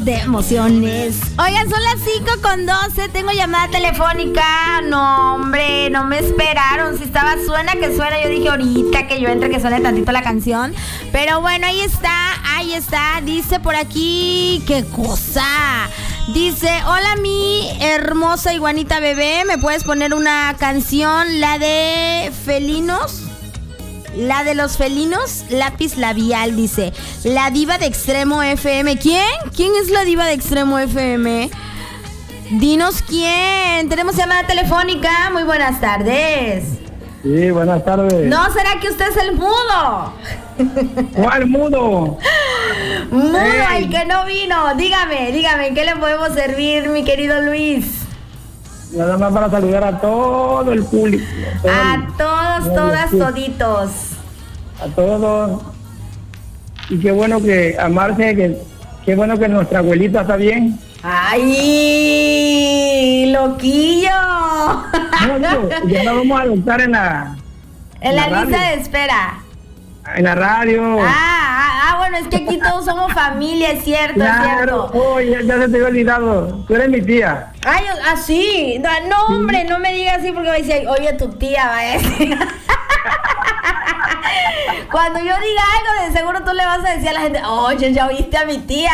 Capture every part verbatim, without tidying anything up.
de emociones. Oigan, son las cinco con doce. Tengo llamada telefónica. No, hombre, no me esperaron. Si estaba suena que suena, yo dije ahorita que yo entre, que suene tantito la canción. Pero bueno, ahí está, ahí está. Dice por aquí, qué cosa. Dice, hola mi hermosa iguanita bebé, ¿me puedes poner una canción? La de felinos. La de los felinos, lápiz labial, dice. La diva de Extremo F M. ¿Quién? ¿Quién es la diva de Extremo F M? Dinos quién. Tenemos llamada telefónica. Muy buenas tardes. Sí, buenas tardes. ¿No será que usted es el mudo? ¿Cuál mudo? Mudo, Hey. el que no vino. Dígame, dígame, ¿en qué le podemos servir, mi querido Luis? Nada más para saludar a todo el público. Todo A el- todos, todas, sí. toditos. A todos. Y qué bueno que amarse, que qué bueno que nuestra abuelita está bien. ¡Ay! ¡Loquillo! No, no, ya la vamos a adoptar en la, En la radio. lista de espera. En la radio. Ah, ah, ah, bueno, es que aquí todos somos familia, es cierto, es Claro, cierto. oh, ya, ya se te había olvidado. Tú eres mi tía. Ay, así. No, no, hombre, no me digas así porque va a decir, oye, tu tía va a decir. Cuando yo diga algo, de seguro tú le vas a decir a la gente, oye, ya oíste a mi tía.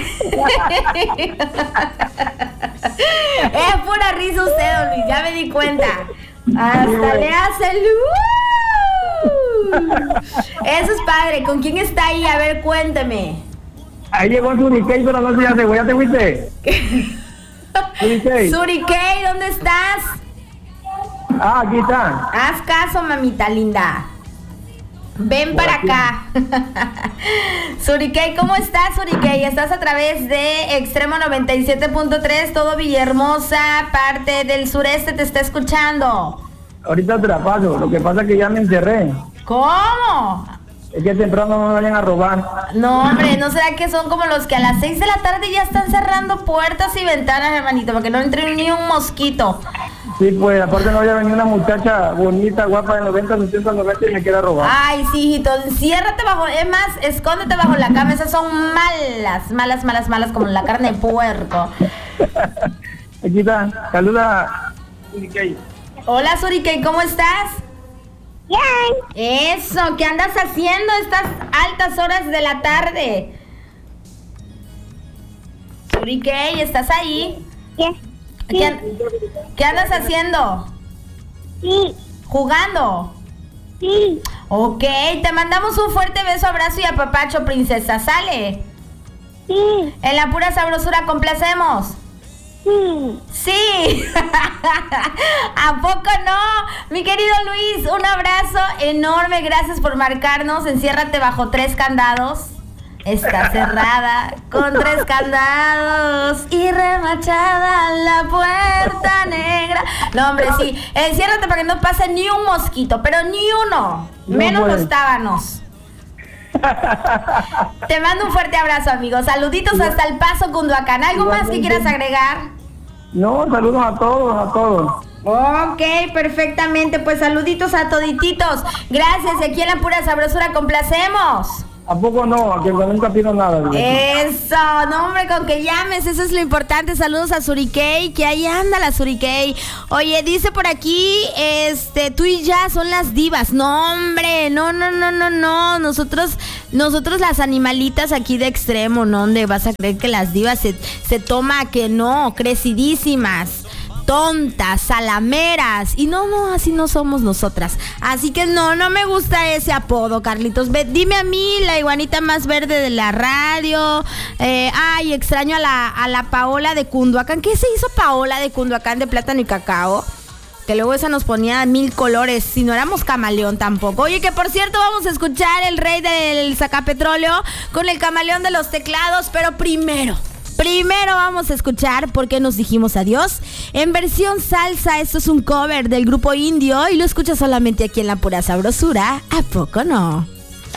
Es pura risa usted, don Luis, ya me di cuenta. Hasta le hace el... Eso es padre. ¿Con quién está ahí? A ver, cuénteme. Ahí llegó Surikei, pero no sé ya se ¿ya te fuiste? Surikei. Surikei, ¿dónde estás? Ah, aquí está. Haz caso, mamita linda. Ven para acá. Surikei, ¿cómo estás, Surikei? Estás a través de Extremo noventa y siete punto tres, todo Villahermosa, parte del sureste te está escuchando. Ahorita te la paso. Lo que pasa es que ya me encerré. ¿Cómo? Es que temprano no me vayan a robar. No, hombre, ¿no será que son como los que a las seis de la tarde ya están cerrando puertas y ventanas, hermanito, para que no entre ni un mosquito? Sí, pues aparte no había venido una muchacha bonita, guapa de noventa, sesenta, noventa y me quiera robar. Ay, sí, hijito, enciérrate bajo, es más, escóndete bajo la cama, esas son malas, malas, malas, malas, como la carne de puerco. Aquí está, saluda. Surikei. Hola, Surikei, ¿cómo estás? Bien. Eso, ¿qué andas haciendo estas altas horas de la tarde? Surikei, ¿estás ahí? Bien. ¿Qué, an- ¿Qué andas haciendo? Sí. ¿Jugando? Sí. Ok, te mandamos un fuerte beso, abrazo y apapacho, princesa, ¿sale? Sí. En la pura sabrosura complacemos. Sí. Sí. ¿A poco no? Mi querido Luis, un abrazo enorme, gracias por marcarnos. Enciérrate bajo tres candados. Está cerrada con tres candados y remachada la puerta negra. No, hombre, sí. Enciérrate para que no pase ni un mosquito, pero ni uno. No, Menos pues. los tábanos. Te mando un fuerte abrazo, amigo. Saluditos hasta El Paso, Cunduacán. ¿Algo más que quieras agregar? No, saludos a todos, a todos. Ok, perfectamente. Pues saluditos a todititos. Gracias. Y aquí en la pura sabrosura complacemos. ¿A poco no? Que nunca pido nada. Eso, no, hombre, con que llames, eso es lo importante. Saludos a Surikei, que ahí anda la Surikei. Oye, dice por aquí, este, tú y ya son las divas. No, hombre, no, no, no, no, no. Nosotros, nosotros las animalitas aquí de Extremo, ¿no? ¿Dónde vas a creer que las divas se, se toma que no? Crecidísimas. Tontas, salameras. Y no, no, así no somos nosotras. Así que no, no me gusta ese apodo, Carlitos. Ve, dime a mí, la iguanita más verde de la radio. Eh, ay, extraño a la, a la Paola de Cunduacán. ¿Qué se hizo Paola de Cunduacán de plátano y cacao? Que luego esa nos ponía mil colores. Si no éramos camaleón tampoco. Oye, que por cierto vamos a escuchar el rey del sacapetróleo con el camaleón de los teclados. Pero primero... Primero vamos a escuchar Por qué nos dijimos adiós en versión salsa. Esto es un cover del grupo Indio y lo escuchas solamente aquí en La Pura Sabrosura. ¿A poco no?